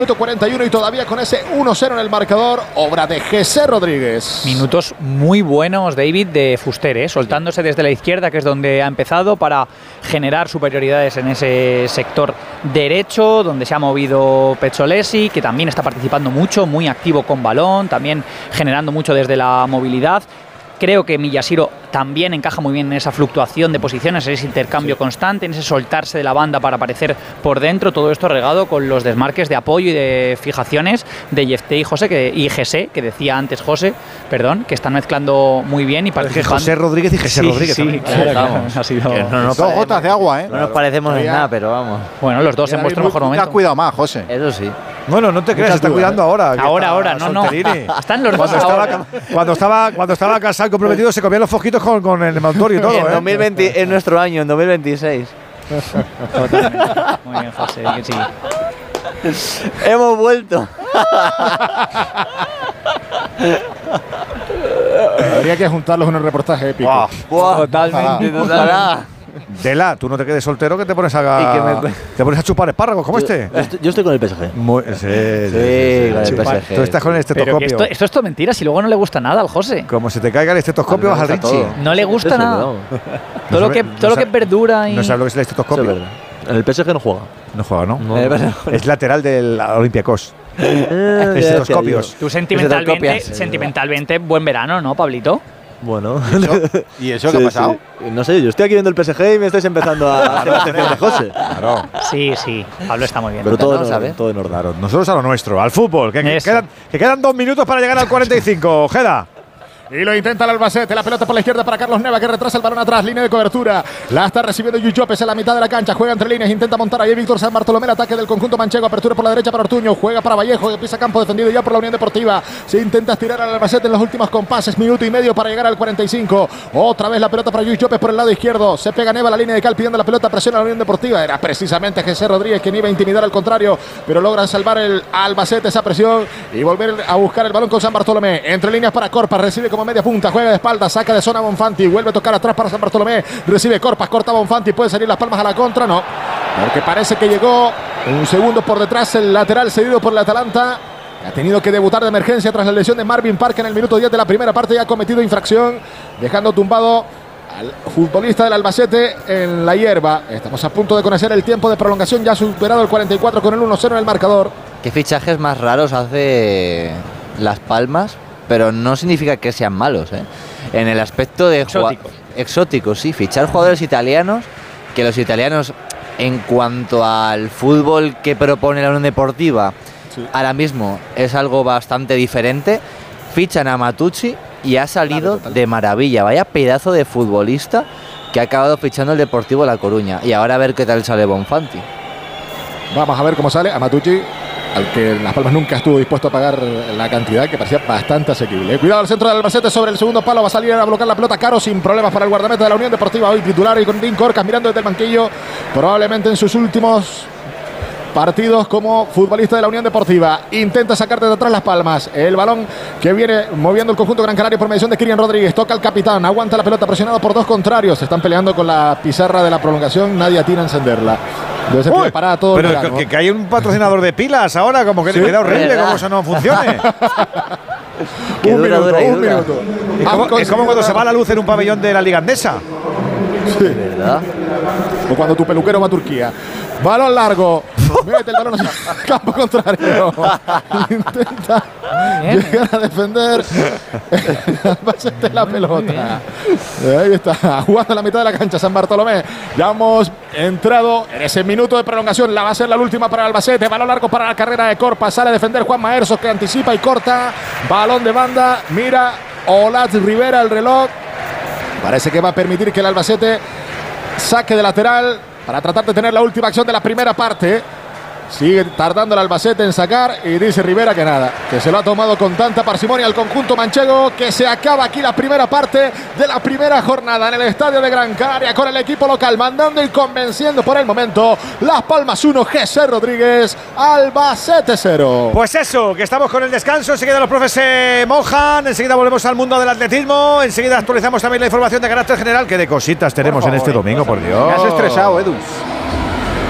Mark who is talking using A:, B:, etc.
A: Minuto 41 y todavía con ese 1-0 en el marcador, obra de José Rodríguez.
B: Minutos muy buenos, David, de Fuster, soltándose desde la izquierda, que es donde ha empezado, para generar superioridades en ese sector derecho, donde se ha movido Pecciolesi, que también está participando mucho, muy activo con balón, también generando mucho desde la movilidad. Creo que Miyashiro también encaja muy bien en esa fluctuación de posiciones, en ese intercambio constante, en ese soltarse de la banda para aparecer por dentro. Todo esto regado con los desmarques de apoyo y de fijaciones de Yefté y José, que decía antes José, perdón, que están mezclando muy bien y participando.
C: José Rodríguez y José Rodríguez.
B: Sí, claro, ha sido
D: dos gotas de agua, ¿eh?
E: No nos parecemos en nada, pero vamos.
B: Bueno, los dos en vuestro mejor momento.
A: Te has cuidado más, José.
E: Eso sí.
C: Bueno, no te creas, se está cuidando ahora.
B: Ahora, no. Están los dos ahora.
C: Cuando estaba casado y comprometido, se comían los foquitos con el Montorio y todo.
E: En 2020, es nuestro año, en 2026.
B: Totalmente. Muy bien, José, que sí.
E: Hemos vuelto.
A: Habría que juntarlos en un reportaje épico.
B: Totalmente.
C: Dela, tú no te quedes soltero que te pones a chupar espárragos como este.
E: Yo estoy con el PSG.
C: Sí,
E: con el PSG.
C: Tú estás con el estetoscopio.
B: Pero esto es todo mentira, si luego no le gusta nada al José.
C: Como se te caiga el estetoscopio, vas al Richie.
B: No le gusta nada. Todo lo que es verdura y…
C: No sabes lo que es el estetoscopio.
E: Eso es verdad. En el PSG no juega.
C: No juega, ¿no? Es lateral del Olympiacos. Estetoscopios.
B: Tú sentimentalmente, buen verano, ¿no, Pablito?
E: Bueno.
A: ¿Y eso qué ha pasado?
E: Sí. No sé, yo estoy aquí viendo el PSG y me estáis empezando a hacer la atención de José.
C: Claro.
B: Sí, Pablo está muy bien.
E: Pero todo en orden.
C: Claro, nosotros a lo nuestro, al fútbol, que quedan 2 minutos para llegar al 45. Ojeda.
A: Y lo intenta el Albacete, la pelota por la izquierda para Carlos Neva, que retrasa el balón atrás, línea de cobertura. La está recibiendo Lluís Llopes en la mitad de la cancha, juega entre líneas, intenta montar ahí Víctor San Bartolomé, el ataque del conjunto manchego, apertura por la derecha para Ortuño, juega para Vallejo, que pisa campo defendido ya por la Unión Deportiva. Se intenta estirar al Albacete en los últimos compases, minuto y medio para llegar al 45. Otra vez la pelota para Lluís Llopes por el lado izquierdo, se pega Neva a la línea de cal pidiendo la pelota, presiona a la Unión Deportiva. Era precisamente José Rodríguez quien iba a intimidar al contrario, pero logran salvar el Albacete esa presión y volver a buscar el balón con San Bartolomé. Entre líneas para Corpas, recibe como media punta, juega de espalda, saca de zona Bonfanti, vuelve a tocar atrás para San Bartolomé, recibe Corpas, corta Bonfanti, puede salir Las Palmas a la contra, no, porque parece que llegó un segundo por detrás el lateral cedido por el Atalanta, ha tenido que debutar de emergencia tras la lesión de Marvin Park en el minuto 10 de la primera parte y ha cometido infracción, dejando tumbado al futbolista del Albacete en la hierba. Estamos a punto de conocer el tiempo de prolongación, ya ha superado el 44 con el 1-0 en el marcador.
E: ¿Qué fichajes más raros hace Las Palmas? Pero no significa que sean malos, ¿eh? En el aspecto de exóticos, sí, fichar jugadores italianos, que los italianos, en cuanto al fútbol que propone la Unión Deportiva, ahora mismo es algo bastante diferente. Fichan a Matucci y ha salido de maravilla. Vaya pedazo de futbolista que ha acabado fichando el Deportivo La Coruña. Y ahora a ver qué tal sale Bonfanti.
A: Vamos a ver cómo sale a Matucci, al que Las Palmas nunca estuvo dispuesto a pagar la cantidad, que parecía bastante asequible. Cuidado al centro del Albacete sobre el segundo palo, va a salir a bloquear la pelota Caro sin problemas para el guardameta de la Unión Deportiva, hoy titular, y con Dean Corcas mirando desde el banquillo, probablemente en sus últimos partidos como futbolista de la Unión Deportiva. Intenta sacar desde atrás Las Palmas, el balón que viene moviendo el conjunto Gran Canaria por mediación de Kirian Rodríguez, toca el capitán, aguanta la pelota presionado por dos contrarios, se están peleando con la pizarra de la prolongación, nadie atina a encenderla. Debe ser parada todo el verano.
C: Que hay un patrocinador de pilas ahora, como que queda horrible, como eso no funcione.
A: Un minuto.
C: Es como cuando se va la luz en un pabellón de la Liga Andesa.
A: Sí. ¿Verdad? O cuando tu peluquero va a Turquía. Balón largo. Mete el balón hacia el campo contrario. Intenta llegar a defender la pelota. Ahí está, jugando en la mitad de la cancha San Bartolomé. Ya hemos entrado en ese minuto de prolongación. La va a ser la última para el Albacete. Balón largo para la carrera de Corpa. Sale a defender Juan Maerso, que anticipa y corta. Balón de banda. Mira Olat Rivera el reloj. Parece que va a permitir que el Albacete saque de lateral para tratar de tener la última acción de la primera parte. Sigue tardando el Albacete en sacar y dice Rivera que nada, que se lo ha tomado con tanta parsimonia el conjunto manchego, que se acaba aquí la primera parte de la primera jornada en el estadio de Gran Canaria con el equipo local mandando y convenciendo por el momento. Las Palmas 1, José Rodríguez, Albacete 0.
C: Pues eso, que estamos con el descanso, enseguida los profes se mojan, enseguida volvemos al mundo del atletismo, enseguida actualizamos también la información de carácter general, que de cositas tenemos en este domingo, por Dios.
A: Me has estresado, Edu.